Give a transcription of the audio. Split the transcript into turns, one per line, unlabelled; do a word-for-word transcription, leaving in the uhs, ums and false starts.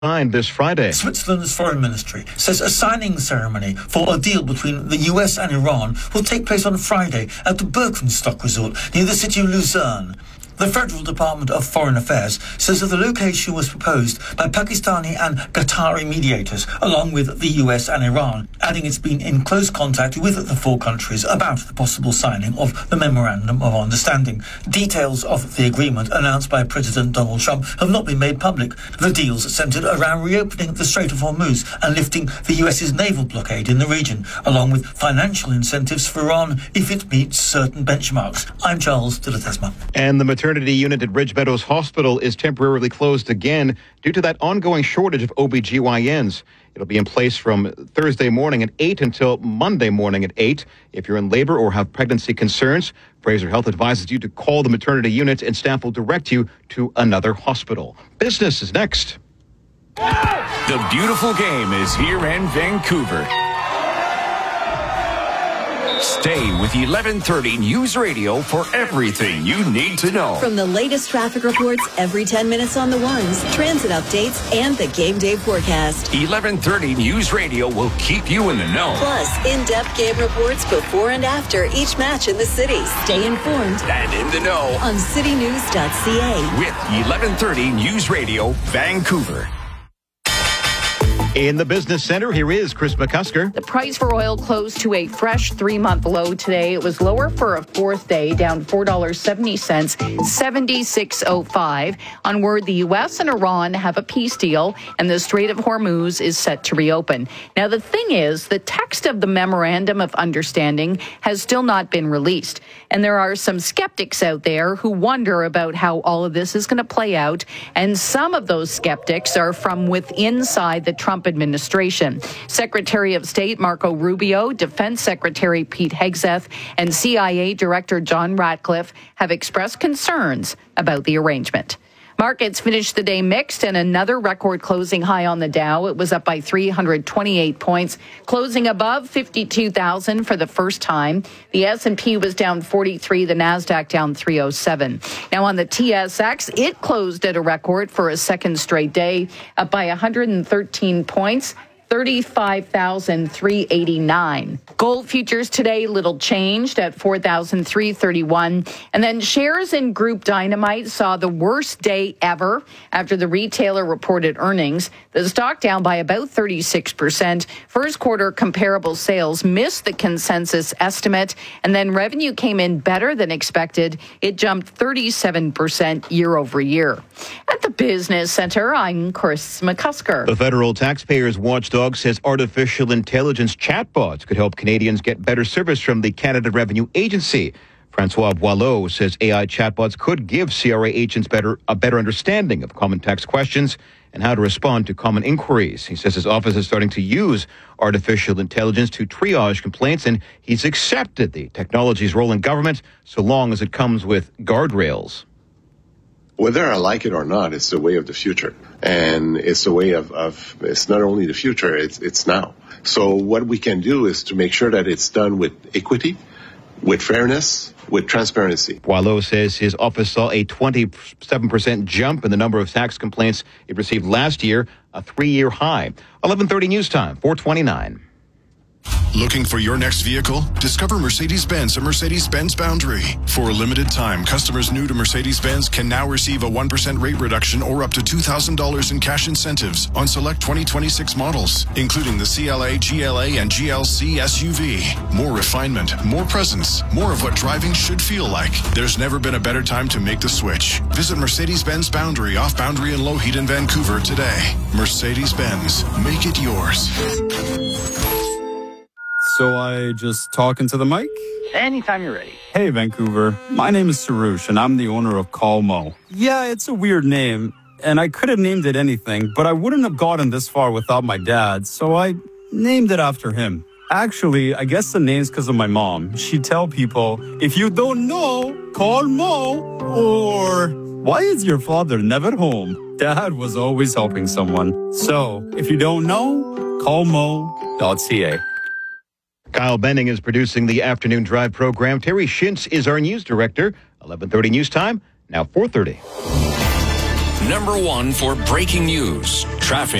signed this Friday.
Switzerland's foreign ministry says a signing ceremony for a deal between the U S and Iran will take place on Friday at the Birkenstock Resort near the city of Lucerne. The Federal Department of Foreign Affairs says that the location was proposed by Pakistani and Qatari mediators, along with the U S and Iran, adding it's been in close contact with the four countries about the possible signing of the Memorandum of Understanding. Details of the agreement announced by President Donald Trump have not been made public. The deals centered around reopening the Strait of Hormuz and lifting the U S's naval blockade in the region, along with financial incentives for Iran if it meets certain benchmarks. I'm Charles de la Tesma.
And the maternity unit at Ridge Meadows Hospital is temporarily closed again due to that ongoing shortage of O B G Y Ns. It'll be in place from Thursday morning at eight until Monday morning at eight. If you're in labor or have pregnancy concerns, Fraser Health advises you to call the maternity unit and staff will direct you to another hospital. Business is next.
The beautiful game is here in Vancouver. Stay with eleven thirty News Radio for everything you need to know.
From the latest traffic reports every ten minutes on the ones, transit updates, and the game day forecast.
eleven thirty News Radio will keep you in the know.
Plus, in-depth game reports before and after each match in the city. Stay informed
and in the know
on city news dot c a.
with eleven thirty News Radio, Vancouver.
In the business center, here is Chris McCusker.
The price for oil closed to a fresh three-month low today. It was lower for a fourth day, down four dollars and seventy cents, seventy-six oh five. On word, the U S and Iran have a peace deal, and the Strait of Hormuz is set to reopen. Now, the thing is, the text of the Memorandum of Understanding has still not been released. And there are some skeptics out there who wonder about how all of this is going to play out. And some of those skeptics are from within inside the Trump administration. Secretary of State Marco Rubio, Defense Secretary Pete Hegseth, and C I A Director John Ratcliffe have expressed concerns about the arrangement. Markets finished the day mixed and another record closing high on the Dow. It was up by three hundred twenty-eight points, closing above fifty-two thousand for the first time. The S and P was down forty-three, the NASDAQ down three oh seven. Now on the T S X, it closed at a record for a second straight day, up by one hundred thirteen points. thirty-five thousand three hundred eighty-nine. Gold futures today, little changed at four thousand three hundred thirty-one. And then shares in Group Dynamite saw the worst day ever after the retailer reported earnings. The stock down by about thirty-six percent. First quarter comparable sales missed the consensus estimate, and then revenue came in better than expected. It jumped thirty-seven percent year over year. At the Business Center, I'm Chris McCusker.
The federal taxpayers watchdog says artificial intelligence chatbots could help Canadians get better service from the Canada Revenue Agency. Francois Boileau says A I chatbots could give C R A agents better a better understanding of common tax questions and how to respond to common inquiries. He says his office is starting to use artificial intelligence to triage complaints, and he's accepted the technology's role in government so long as it comes with guardrails.
Whether I like it or not, it's the way of the future. And it's the way of, of it's not only the future, it's, it's now. So what we can do is to make sure that it's done with equity, with fairness, with transparency.
Boileau says his office saw a twenty-seven percent jump in the number of tax complaints it received last year, a three-year high. eleven thirty news time, four twenty-nine.
Looking for your next vehicle? Discover Mercedes-Benz at Mercedes-Benz Boundary. For a limited time, customers new to Mercedes-Benz can now receive a one percent rate reduction or up to two thousand dollars in cash incentives on select twenty twenty-six models, including the C L A, G L A, and G L C S U V. More refinement, more presence, more of what driving should feel like. There's never been a better time to make the switch. Visit Mercedes-Benz Boundary off Boundary and Lougheed in Vancouver today. Mercedes-Benz. Make it yours.
So I just talk into the mic?
Anytime you're ready.
Hey, Vancouver. My name is Sarush, and I'm the owner of Call Mo. Yeah, it's a weird name, and I could have named it anything, but I wouldn't have gotten this far without my dad, so I named it after him. Actually, I guess the name's because of my mom. She'd tell people, if you don't know, call Mo, or why is your father never home? Dad was always helping someone. So, if you don't know, call mo dot c a.
Kyle Benning is producing the Afternoon Drive program. Terry Shintz is our news director. eleven thirty news time, now four thirty.
Number one for breaking news. Traffic.